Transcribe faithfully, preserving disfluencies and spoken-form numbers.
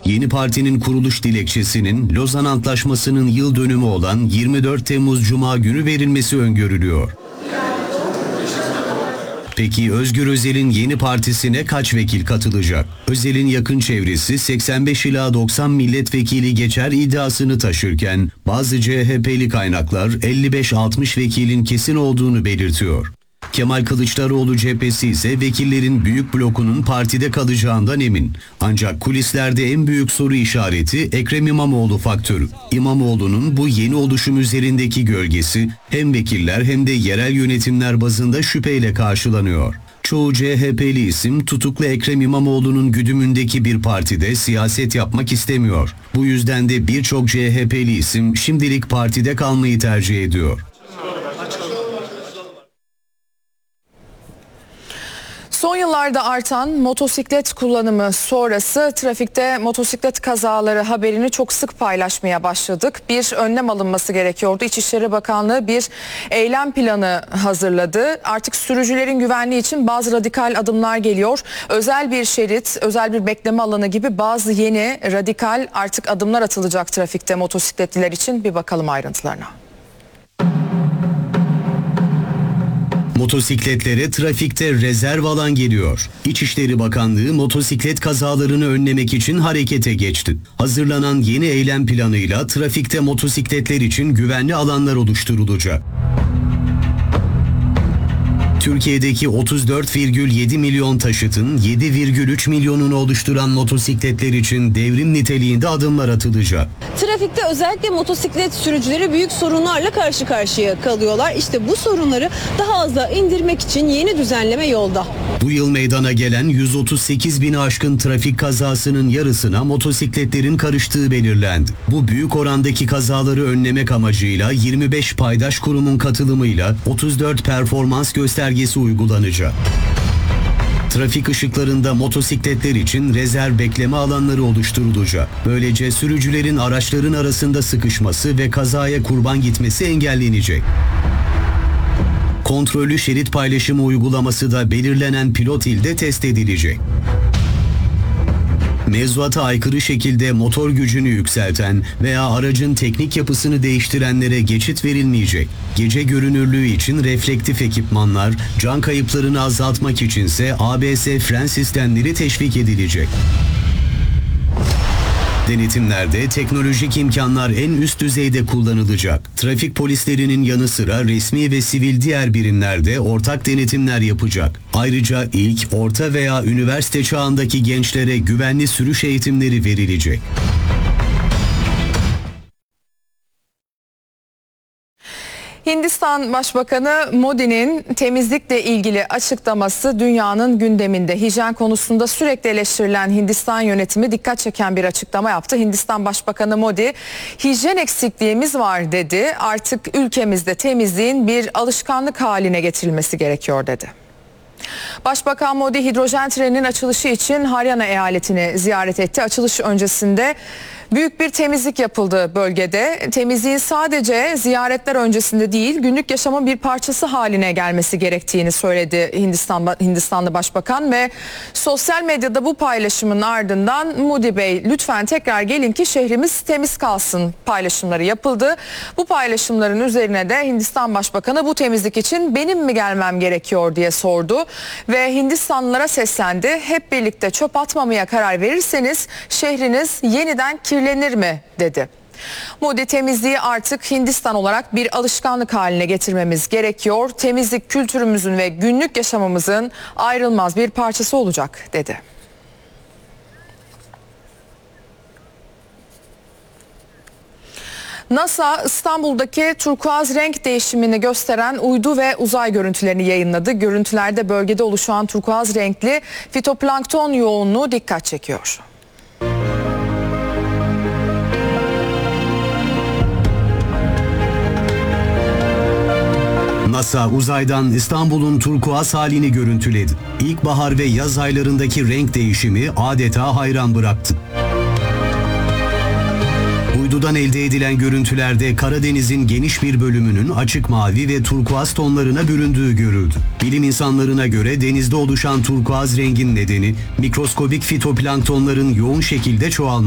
Yeni partinin kuruluş dilekçesinin Lozan Antlaşması'nın yıl dönümü olan yirmi dört Temmuz Cuma günü verilmesi öngörülüyor. Peki Özgür Özel'in yeni partisine kaç vekil katılacak? Özel'in yakın çevresi seksen beş ila doksan milletvekili geçer iddiasını taşırken bazı C H P'li kaynaklar elli beş altmış vekilin kesin olduğunu belirtiyor. Kemal Kılıçdaroğlu cephesi ise vekillerin büyük blokunun partide kalacağından emin. Ancak kulislerde en büyük soru işareti Ekrem İmamoğlu faktörü. İmamoğlu'nun bu yeni oluşum üzerindeki gölgesi hem vekiller hem de yerel yönetimler bazında şüpheyle karşılanıyor. Çoğu C H P'li isim tutuklu Ekrem İmamoğlu'nun güdümündeki bir partide siyaset yapmak istemiyor. Bu yüzden de birçok C H P'li isim şimdilik partide kalmayı tercih ediyor. Son yıllarda artan motosiklet kullanımı sonrası trafikte motosiklet kazaları haberini çok sık paylaşmaya başladık. Bir önlem alınması gerekiyordu. İçişleri Bakanlığı bir eylem planı hazırladı. Artık sürücülerin güvenliği için bazı radikal adımlar geliyor. Özel bir şerit, özel bir bekleme alanı gibi bazı yeni radikal artık adımlar atılacak trafikte motosikletliler için. Bir bakalım ayrıntılarına. Motosikletlere trafikte rezerv alan geliyor. İçişleri Bakanlığı motosiklet kazalarını önlemek için harekete geçti. Hazırlanan yeni eylem planıyla trafikte motosikletler için güvenli alanlar oluşturulacak. Türkiye'deki otuz dört virgül yedi milyon taşıtın yedi virgül üç milyonunu oluşturan motosikletler için devrim niteliğinde adımlar atılacak. Trafikte özellikle motosiklet sürücüleri büyük sorunlarla karşı karşıya kalıyorlar. İşte bu sorunları daha aza indirmek için yeni düzenleme yolda. Bu yıl meydana gelen yüz otuz sekiz bini aşkın trafik kazasının yarısına motosikletlerin karıştığı belirlendi. Bu büyük orandaki kazaları önlemek amacıyla yirmi beş paydaş kurumun katılımıyla otuz dört performans göstergesi uygulanacak. Trafik ışıklarında motosikletler için rezerv bekleme alanları oluşturulacak. Böylece sürücülerin araçların arasında sıkışması ve kazaya kurban gitmesi engellenecek. Kontrollü şerit paylaşımı uygulaması da belirlenen pilot ilde test edilecek. Mevzuata aykırı şekilde motor gücünü yükselten veya aracın teknik yapısını değiştirenlere geçit verilmeyecek. Gece görünürlüğü için reflektif ekipmanlar, can kayıplarını azaltmak içinse A B S fren sistemleri teşvik edilecek. Denetimlerde teknolojik imkanlar en üst düzeyde kullanılacak. Trafik polislerinin yanı sıra resmi ve sivil diğer birimlerde ortak denetimler yapacak. Ayrıca ilk, orta veya üniversite çağındaki gençlere güvenli sürüş eğitimleri verilecek. Hindistan Başbakanı Modi'nin temizlikle ilgili açıklaması dünyanın gündeminde. Hijyen konusunda sürekli eleştirilen Hindistan yönetimi dikkat çeken bir açıklama yaptı. Hindistan Başbakanı Modi, hijyen eksikliğimiz var dedi. Artık ülkemizde temizliğin bir alışkanlık haline getirilmesi gerekiyor dedi. Başbakan Modi hidrojen treninin açılışı için Haryana eyaletini ziyaret etti. Açılış öncesinde büyük bir temizlik yapıldı bölgede. Temizliğin sadece ziyaretler öncesinde değil, günlük yaşamın bir parçası haline gelmesi gerektiğini söyledi Hindistan, Hindistanlı Başbakan ve sosyal medyada bu paylaşımın ardından Modi Bey lütfen tekrar gelin ki şehrimiz temiz kalsın paylaşımları yapıldı. Bu paylaşımların üzerine de Hindistan Başbakanı bu temizlik için benim mi gelmem gerekiyor diye sordu ve Hindistanlılara seslendi. Hep birlikte çöp atmamaya karar verirseniz şehriniz yeniden kirlenir mi dedi. Modi temizliği artık Hindistan olarak bir alışkanlık haline getirmemiz gerekiyor. Temizlik kültürümüzün ve günlük yaşamımızın ayrılmaz bir parçası olacak dedi. NASA İstanbul'daki turkuaz renk değişimini gösteren uydu ve uzay görüntülerini yayınladı. Görüntülerde bölgede oluşan turkuaz renkli fitoplankton yoğunluğu dikkat çekiyor. NASA uzaydan İstanbul'un turkuaz halini görüntüledi. İlkbahar ve yaz aylarındaki renk değişimi adeta hayran bıraktı. Uydudan elde edilen görüntülerde Karadeniz'in geniş bir bölümünün açık mavi ve turkuaz tonlarına büründüğü görüldü. Bilim insanlarına göre denizde oluşan turkuaz rengin nedeni mikroskobik fitoplanktonların yoğun şekilde çoğalması.